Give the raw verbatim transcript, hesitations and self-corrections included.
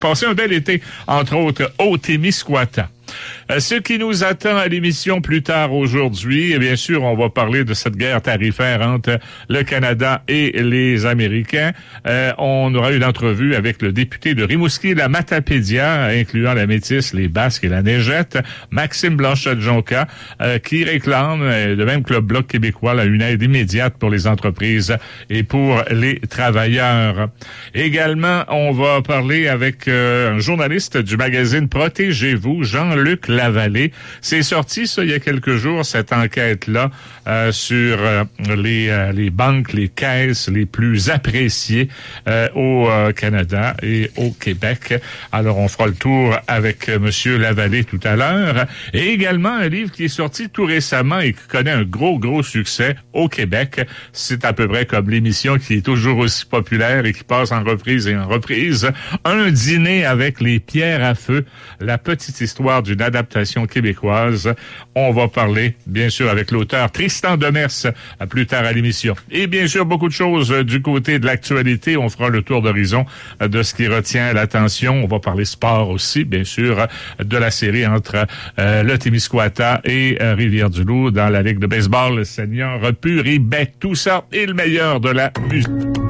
passer un bel été, entre autres, au Témiscouata. Euh, ce qui nous attend à l'émission plus tard aujourd'hui, et bien sûr, on va parler de cette guerre tarifaire entre le Canada et les Américains. Euh, on aura une entrevue avec le député de Rimouski, la Matapédia, incluant la Métis, les Basques et la Neigette, Maxime Blanchette-Jonca, euh, qui réclame, euh, de même que le Bloc québécois, là, une aide immédiate pour les entreprises et pour les travailleurs. Également, on va parler avec euh, un journaliste du magazine Protégez-vous, Jean-Luc Lavallée. C'est sorti, ça, il y a quelques jours, cette enquête-là, euh, sur euh, les, euh, les banques, les caisses les plus appréciées euh, au euh, Canada et au Québec. Alors, on fera le tour avec euh, Monsieur Lavallée tout à l'heure. Et également, un livre qui est sorti tout récemment et qui connaît un gros, gros succès au Québec. C'est à peu près comme l'émission qui est toujours aussi populaire et qui passe en reprise et en reprise. Un dîner avec les pierres à feu, la petite histoire d'une adaptation québécoise. On va parler, bien sûr, avec l'auteur Tristan Demers plus tard à l'émission. Et bien sûr, beaucoup de choses du côté de l'actualité. On fera le tour d'horizon de ce qui retient l'attention. On va parler sport aussi, bien sûr, de la série entre euh, le Témiscouata et euh, Rivière-du-Loup dans la Ligue de baseball senior Puribec. Tout ça et le meilleur de la musique.